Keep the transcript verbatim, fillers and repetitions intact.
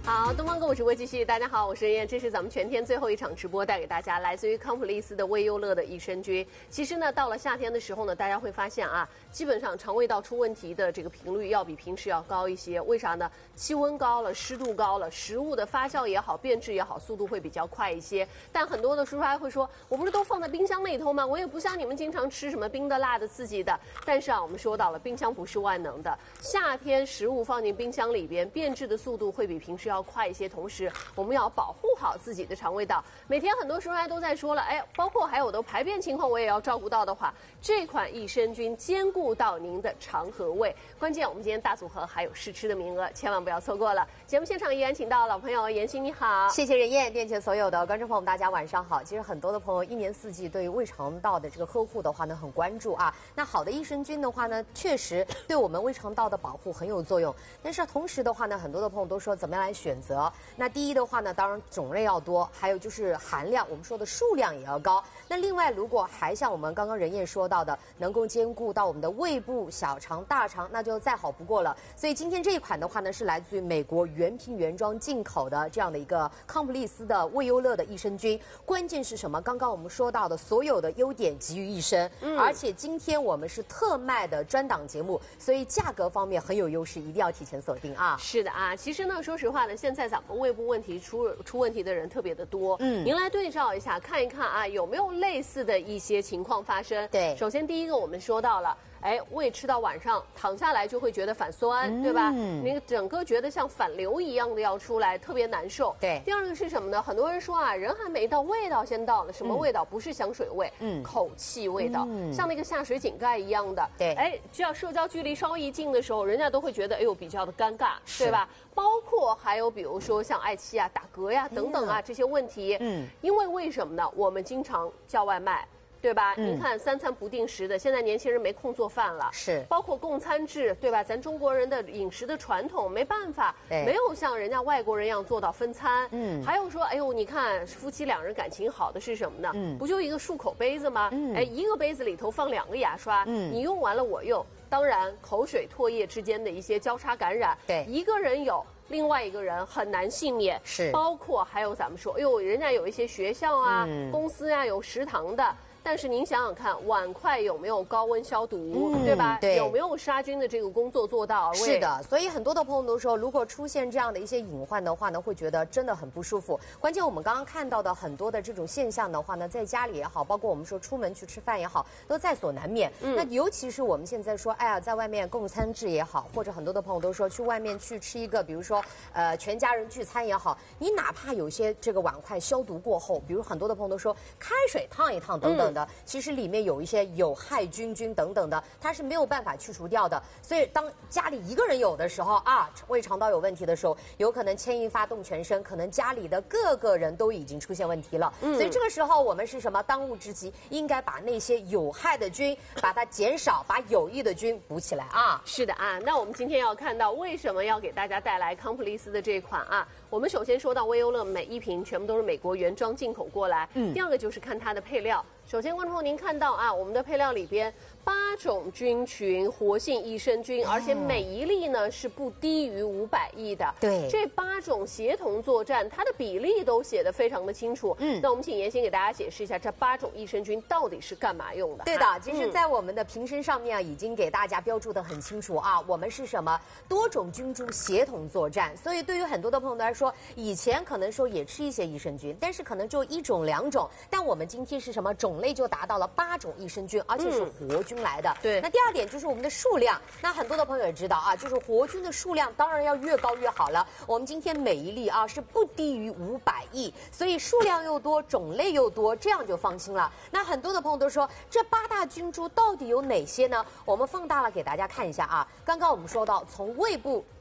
好，东方购物直播继续。大家好，我是任燕，这是咱们全天最后一场直播，带给大家来自于康普利斯的胃优乐的益生菌。其实呢，到了夏天的时候呢，大家会发现啊，基本上肠胃道出问题的这个频率要比平时要高一些。为啥呢？气温高了，湿度高了，食物的发酵也好，变质也好，速度会比较快一些。但很多的叔叔还会说，我不是都放在冰箱里头吗？我也不像你们经常吃什么冰的、辣的、刺激的。但是啊，我们说到了，冰箱不是万能的。夏天食物放进冰箱里边，变质的速度会比平时要快一些，同时我们要保护好自己的肠胃道。每天很多时候还都在说了，哎，包括还有的排便情况我也要照顾到的话，这款益生菌兼顾到您的肠和胃。关键我们今天大组合还有试吃的名额，千万不要错过了。节目现场依然请到老朋友妍希，你好。 谢谢任燕，店前所有的观众朋友们，大家晚上好。其实很多的朋友一年四季对于胃肠道的这个呵护的话呢，很关注啊。那好的益生菌的话呢，确实对我们胃肠道的保护很有作用。但是同时的话呢，很多的朋友都说怎么样来选择？那第一的话呢，当然种类要多，还有就是含量，我们说的数量也要高。那另外，如果还像我们刚刚任燕说到的，能够兼顾到我们的胃部、小肠、大肠，那就再好不过了。所以今天这一款的话呢，是来自于美国原瓶原装进口的这样的一个康普利斯的胃优乐的益生菌。关键是什么？刚刚我们说到的所有的优点集于一身，嗯、而且今天我们是特卖的专档节目，所以价格方面很有优势，一定要提前锁定啊。 是的啊，其实呢，说实话呢，现在咱们胃部问题出出问题的人特别的多，嗯，您来对照一下，看一看啊，有没有类似的一些情况发生？ 对， 首先第一个我们说到了。哎，胃吃到晚上躺下来就会觉得反酸，嗯、对吧？你整个觉得像反流一样的要出来，特别难受。 对。 第二个是什么呢？很多人说啊，人还没到，味道先到了。什么味道？嗯、不是香水味，嗯，口气味道，嗯、像那个下水井盖一样的。 对。 哎，只要社交距离稍一近的时候，人家都会觉得哎呦比较的尴尬，对吧？包括还有比如说像嗳气啊、打嗝呀、等等啊、嗯、这些问题。嗯。因为为什么呢？我们经常叫外卖。对吧？嗯、您看三餐不定时的，现在年轻人没空做饭了， 是包括供餐制，对吧？咱中国人的饮食的传统没办法，没有像人家外国人一样做到分餐。嗯，还有说，哎呦，你看夫妻两人感情好的是什么呢？嗯，不就一个漱口杯子吗？嗯，哎，一个杯子里头放两个牙刷，嗯，你用完了我用，当然口水唾液之间的一些交叉感染， 对， 一个人有。另外一个人很难幸免， 是包括还有咱们说，哎呦，人家有一些学校啊、嗯、公司啊有食堂的。但是您想想看，碗筷有没有高温消毒，嗯、对吧？ 对， 有没有杀菌的这个工作做到？ 是的，所以很多的朋友都说，如果出现这样的一些隐患的话呢，会觉得真的很不舒服。关键我们刚刚看到的很多的这种现象的话呢，在家里也好，包括我们说出门去吃饭也好，都在所难免。嗯、那尤其是我们现在说，哎呀，在外面供餐制也好，或者很多的朋友都说去外面去吃一个，比如说呃全家人聚餐也好，你哪怕有些这个碗筷消毒过后，比如很多的朋友都说开水烫一烫等等的。嗯其实里面有一些有害菌菌等等的，它是没有办法去除掉的。所以当家里一个人有的时候啊，胃肠道有问题的时候，有可能牵一发动全身，可能家里的各个人都已经出现问题了。嗯、所以这个时候我们是什么？当务之急应该把那些有害的菌把它减少，把有益的菌补起来啊。 是的啊，那我们今天要看到为什么要给大家带来康普利斯的这一款啊？我们首先说到胃优乐每一瓶全部都是美国原装进口过来。嗯。第二个就是看它的配料。首先，观众朋友，您看到啊，我们的配料里边八种菌群活性益生菌，而且每一粒呢是不低于五百亿的。 对， 这八种协同作战，它的比例都写得非常的清楚。嗯，那我们请妍希给大家解释一下，这八种益生菌到底是干嘛用的？ 对的，其实，在我们的瓶身上面啊，已经给大家标注得很清楚啊，我们是什么多种菌株协同作战。所以，对于很多的朋友来说，以前可能说也吃一些益生菌，但是可能就一种两种，但我们今天是什么种类就达到了八种益生菌，而且是活菌来的。 嗯、对。 那第二点就是我们的数量，那很多的朋友也知道啊，就是活菌的数量当然要越高越好了。我们今天每一粒啊是不低于五百亿，所以数量又多，种类又多，这样就放心了。那很多的朋友都说，这八大菌株到底有哪些呢？我们放大了给大家看一下啊。刚刚我们说到，从胃部